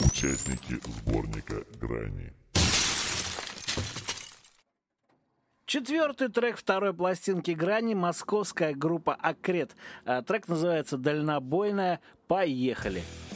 Участники сборника «Грани». Четвертый трек второй пластинки «Грани» — московская группа «Акрет». Трек называется «Дальнобойная». Поехали!